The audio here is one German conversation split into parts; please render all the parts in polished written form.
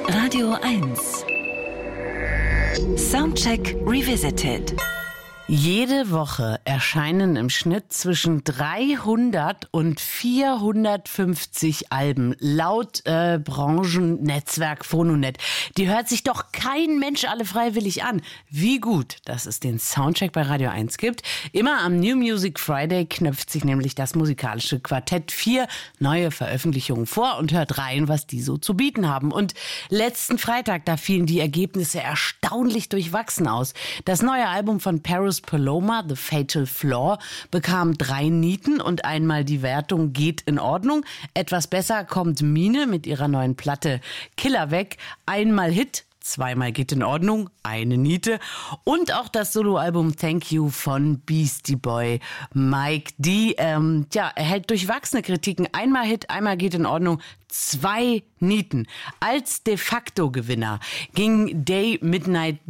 Radio 1 Soundcheck Revisited. Jede Woche erscheinen im Schnitt zwischen 300 und 450 Alben, laut Branchennetzwerk Phononet. Die hört sich doch kein Mensch alle freiwillig an. Wie gut, dass es den Soundcheck bei Radio 1 gibt. Immer am New Music Friday knöpft sich nämlich das musikalische Quartett 4 neue Veröffentlichungen vor und hört rein, was die so zu bieten haben. Und letzten Freitag, da fielen die Ergebnisse erstaunlich durchwachsen aus. Das neue Album von Paris Paloma, The Fatal Flaw, bekam 3 Nieten und einmal die Wertung geht in Ordnung. Etwas besser kommt Mine mit ihrer neuen Platte Killer weg. Einmal Hit, zweimal geht in Ordnung, 1 Niete. Und auch das Soloalbum Thank You von Beastie Boy Mike D. Erhält durchwachsene Kritiken. Einmal Hit, einmal geht in Ordnung, 2 Nieten. Als de facto Gewinner ging die Midnight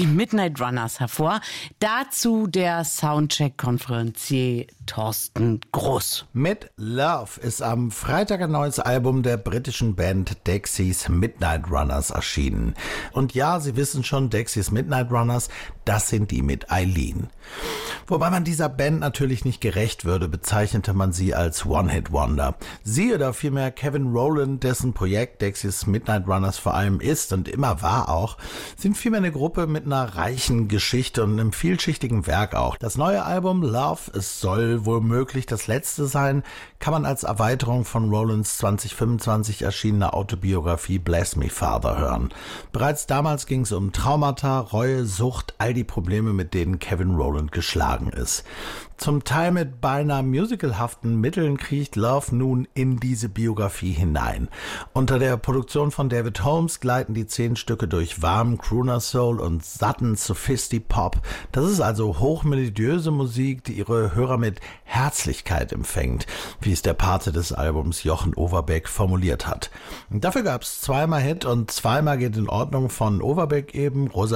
Runners hervor. Dazu der Soundcheck-Konferencier Thorsten Groß. Mit Love ist am Freitag ein neues Album der britischen Band Dexys Midnight Runners erschienen. Und ja, Sie wissen schon, Dexys Midnight Runners, das sind die mit Eileen. Wobei man dieser Band natürlich nicht gerecht würde, bezeichnete man sie als One-Hit-Wonder. Sie oder vielmehr Kevin Rowland, dessen Projekt Dexys Midnight Runners vor allem ist und immer war auch, sind vielmehr eine Gruppe mit einer reichen Geschichte und einem vielschichtigen Werk auch. Das neue Album Love, es soll womöglich das letzte sein, kann man als Erweiterung von Rowlands 2025 erschienener Autobiografie Bless Me Father hören. Bereits damals ging es um Traumata, Reue, Sucht, all die Probleme, mit denen Kevin Rowland geschlagen ist. Zum Teil mit beinahe musicalhaften Mitteln kriecht Love nun in diese Biografie hinein. Unter der Produktion von David Holmes gleiten die 10 Stücke durch warmen Crooner-Soul und satten Sophisti-Pop. Das ist also hochmelodiöse Musik, die ihre Hörer mit Herzlichkeit empfängt, wie es der Pate des Albums Jochen Overbeck formuliert hat. Und dafür gab es 2-mal Hit und 2-mal geht in Ordnung von Overbeck eben. Rosa